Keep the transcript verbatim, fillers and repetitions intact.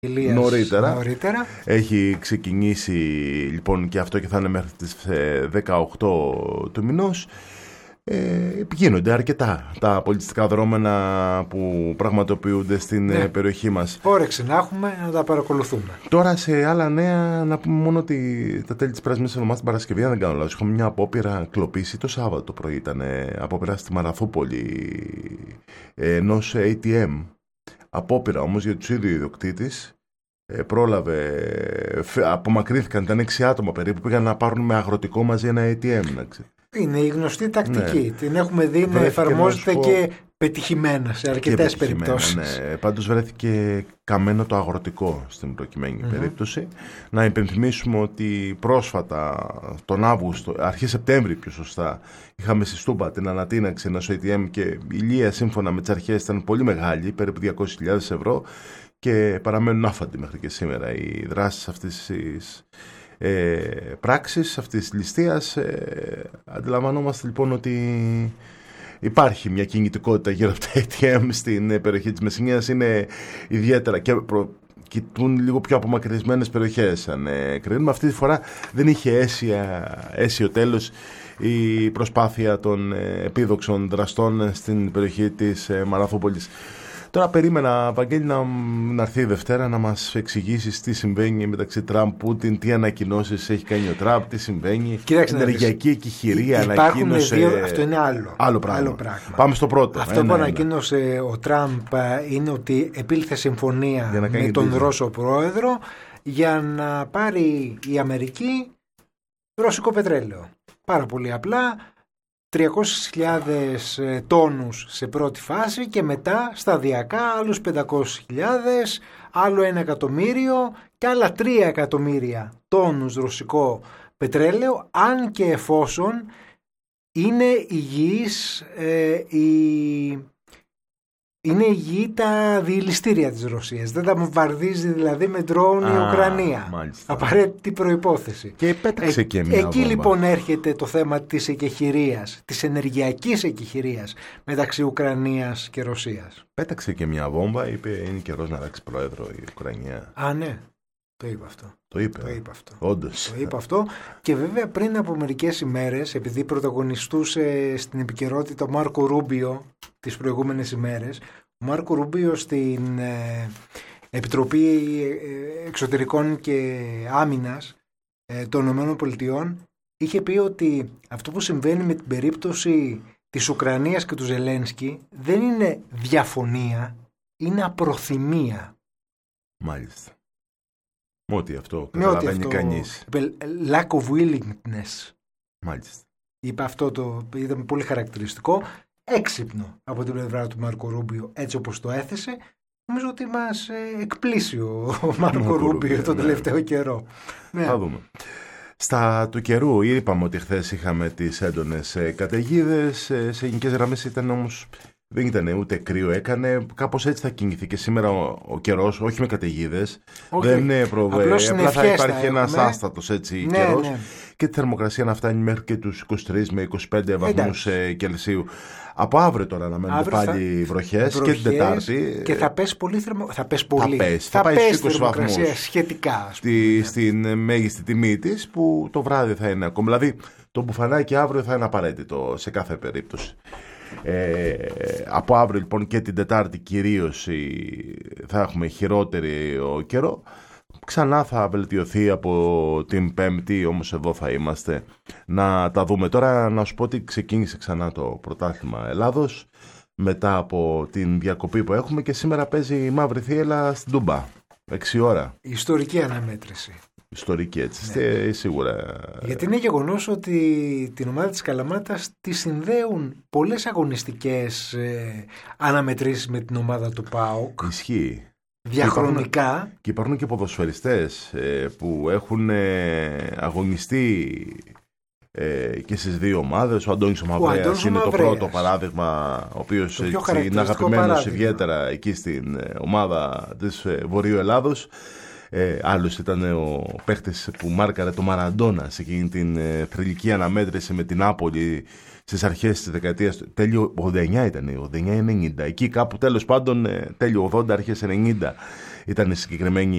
Ηλίας νωρίτερα. νωρίτερα. Έχει ξεκινήσει λοιπόν και αυτό και θα είναι μέχρι τις δεκαοκτώ του μηνός. Ε, γίνονται αρκετά τα πολιτιστικά δρόμενα που πραγματοποιούνται στην ναι. περιοχή μας. Όρεξη να έχουμε να τα παρακολουθούμε. Τώρα σε άλλα νέα να πούμε μόνο ότι τα τέλη της περασμένης εβδομάδας την Παρασκευή, αν δεν κάνω λάθος, είχαμε μια απόπειρα κλοπήση το Σάββατο το πρωί. Ήταν απόπειρα στη Μαραθούπολη ενός έι τι εμ. Απόπειρα όμως για τους ίδιους ιδιοκτήτες. Πρόλαβε, απομακρύνθηκαν, ήταν έξι άτομα περίπου, πήγαν να πάρουν με αγροτικό μαζί ένα έι τι εμ. Είναι η γνωστή τακτική. Ναι. Την έχουμε δει να βρέθηκε εφαρμόζεται να πω... και πετυχημένα σε αρκετές περιπτώσεις. Ναι. Πάντως βρέθηκε καμένο το αγροτικό στην προκειμένη mm-hmm. περίπτωση. Να υπενθυμίσουμε ότι πρόσφατα, τον Αύγουστο, αρχές Σεπτέμβρη πιο σωστά, είχαμε στη Στούμπα την ανατείναξη ενός έι τι εμ και η ηλία σύμφωνα με τις αρχές ήταν πολύ μεγάλη, περίπου διακόσιες χιλιάδες ευρώ, και παραμένουν άφαντοι μέχρι και σήμερα οι δράσεις αυτής της ε, πράξης, αυτής της ληστείας. Ε, αντιλαμβανόμαστε λοιπόν ότι υπάρχει μια κινητικότητα γύρω από τα έι τι εμ στην περιοχή της Μεσσηνίας. Είναι ιδιαίτερα και προ... κοιτούν λίγο πιο απομακρυσμένες περιοχές. Αν ε, κρίνουμε, αυτή τη φορά δεν είχε αίσια, αίσιο τέλος η προσπάθεια των ε, επίδοξων δραστών στην περιοχή της ε, Μαραθούπολης. Τώρα περίμενα, Βαγγέλη, να, να έρθει η Δευτέρα να μας εξηγήσεις τι συμβαίνει μεταξύ Τραμπ, Πούτιν, τι ανακοινώσεις έχει κάνει ο Τραμπ, τι συμβαίνει. Κοίταξε, ενεργειακή εκεχηρία ανακοίνωσε. Δύο, αυτό είναι άλλο. Άλλο πράγμα. άλλο πράγμα. Πάμε στο πρώτο. Αυτό ένα, που ανακοίνωσε ένα. ο Τραμπ είναι ότι επήλθε συμφωνία με τον Ρώσο πρόεδρο για να πάρει η Αμερική ρωσικό πετρέλαιο. Πάρα πολύ απλά. τριακόσιες χιλιάδες τόνους σε πρώτη φάση και μετά σταδιακά άλλους πεντακόσιες χιλιάδες, άλλο ένα εκατομμύριο και άλλα τρία εκατομμύρια τόνους ρωσικό πετρέλαιο, αν και εφόσον είναι υγιής ε, η... είναι υγιή τα διελιστήρια της Ρωσίας. Δεν τα βαρδίζει δηλαδή με ντρόουν η Ουκρανία. Μάλιστα. Απαραίτητη προϋπόθεση. Και πέταξε ε, και μια Εκεί βόμβα. Λοιπόν έρχεται το θέμα της εκεχηρίας, της ενεργειακής εκεχηρίας μεταξύ Ουκρανίας και Ρωσίας. Πέταξε και μια βόμβα, είπε είναι καιρός να αλλάξει πρόεδρο η Ουκρανία. Α, ναι. Το είπε αυτό. Το είπε. Το είπε αυτό. Όντως. Το είπε αυτό. Και βέβαια πριν από μερικές ημέρες, επειδή πρωταγωνιστούσε στην επικαιρότητα ο Μάρκο Ρούμπιο τις προηγούμενες ημέρες, ο Μάρκο Ρούμπιο στην ε, Επιτροπή Εξωτερικών και Άμυνας ε, των ΗΠΑ είχε πει ότι αυτό που συμβαίνει με την περίπτωση της Ουκρανίας και του Ζελένσκι δεν είναι διαφωνία, είναι απροθυμία. Μάλιστα. Με ό,τι αυτό καταλαβαίνει κανείς. Lack of willingness. Μάλιστα. Είπε αυτό, το είδαμε πολύ χαρακτηριστικό. Έξυπνο από την πλευρά του Μάρκο Ρούμπιο, έτσι όπως το έθεσε. Νομίζω ότι μας ε, εκπλήσει ο Μάρκο Ρούμπιο τον τελευταίο ναι. καιρό. Ναι. Θα δούμε. Στα του καιρού είπαμε ότι χθες είχαμε τις έντονες ε, καταιγίδες. Ε, σε γενικές γραμμές ήταν όμως... Δεν ήταν ούτε κρύο, έκανε. Κάπως έτσι θα κινηθεί και σήμερα ο, ο καιρός, όχι με καταιγίδες. Okay. Δεν είναι προβέ. Απλά θα υπάρχει ένας έχουμε. άστατος έτσι ναι, καιρός. Ναι. Και τη θερμοκρασία να φτάνει μέχρι και τους είκοσι τρεις με είκοσι πέντε βαθμούς Κελσίου. Από αύριο τώρα να μένουν πάλι θα... βροχές, βροχές και την Τετάρτη. Και θα πέσει πολύ θερμοκρασία. Θα πέσει πολύ. Θα πέσει, θα θα πάει πέσει στους είκοσι βαθμούς. Σχετικά. Στη, στην μέγιστη τιμή της που το βράδυ θα είναι ακόμα. Δηλαδή το μπουφανάκι αύριο θα είναι απαραίτητο σε κάθε περίπτωση. Ε, από αύριο λοιπόν και την Τετάρτη κυρίως θα έχουμε χειρότερο καιρό. Ξανά θα βελτιωθεί από την Πέμπτη, όμως εδώ θα είμαστε να τα δούμε. Τώρα να σου πω ότι ξεκίνησε ξανά το πρωτάθλημα Ελλάδος μετά από την διακοπή που έχουμε και σήμερα παίζει η Μαύρη Θύελλα στην Τούμπα, έξι ώρα. Ιστορική αναμέτρηση. Ιστορική έτσι, ναι. Σίγουρα. Γιατί είναι γεγονός ότι την ομάδα της Καλαμάτας τη συνδέουν πολλές αγωνιστικές ε, αναμετρήσεις με την ομάδα του ΠΑΟΚ. Ισχύει. Διαχρονικά. Και υπάρχουν και, υπάρχουν και ποδοσφαιριστές ε, που έχουν ε, αγωνιστεί ε, και στις δύο ομάδες. Ο Αντώνης ο Μαυρέας είναι το πρώτο παράδειγμα, ο οποίος είναι αγαπημένος ιδιαίτερα εκεί στην ε, ομάδα της ε, Βορείου Ελλάδος. Ε, άλλος ήταν ο παίχτης που μάρκαρε το Μαραντόνα σε εκείνη την ε, θρυλική αναμέτρηση με την Νάπολη στις αρχές της δεκαετίας, τέλειο ογδόντα εννιά ήταν, ογδόντα εννιά ενενήντα, εκεί κάπου τέλος πάντων ε, τέλειο ογδόντα, αρχές ενενήντα ήταν η συγκεκριμένη